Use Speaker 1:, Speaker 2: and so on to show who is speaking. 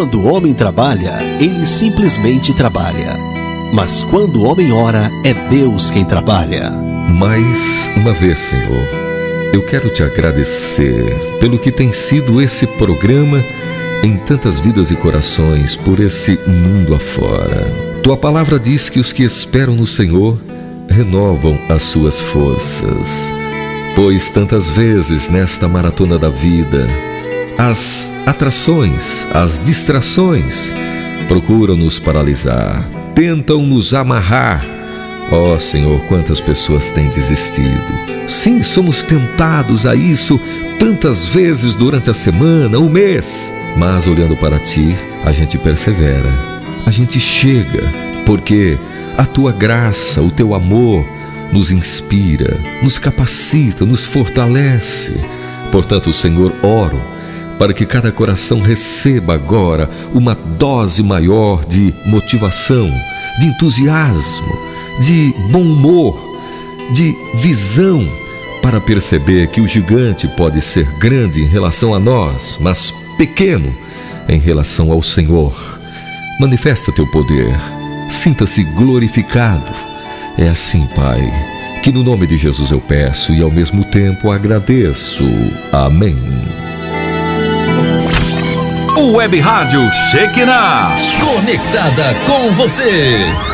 Speaker 1: Quando o homem trabalha, ele simplesmente trabalha. Mas quando o homem ora, é Deus quem trabalha.
Speaker 2: Mais uma vez, Senhor, eu quero te agradecer pelo que tem sido esse programa em tantas vidas e corações por esse mundo afora. Tua palavra diz que os que esperam no Senhor renovam as suas forças. Pois tantas vezes nesta maratona da vida, as atrações, as distrações procuram nos paralisar, tentam nos amarrar. Ó Senhor, quantas pessoas têm desistido. Sim, somos tentados a isso tantas vezes durante a semana, o mês. Mas olhando para Ti, a gente persevera, a gente chega, porque a Tua graça, o Teu amor nos inspira, nos capacita, nos fortalece. Portanto, Senhor, oro para que cada coração receba agora uma dose maior de motivação, de entusiasmo, de bom humor, de visão, para perceber que o gigante pode ser grande em relação a nós, mas pequeno em relação ao Senhor. Manifesta Teu poder, sinta-se glorificado. É assim, Pai, que no nome de Jesus eu peço e ao mesmo tempo agradeço. Amém.
Speaker 3: Web Rádio Shekinah, conectada com você.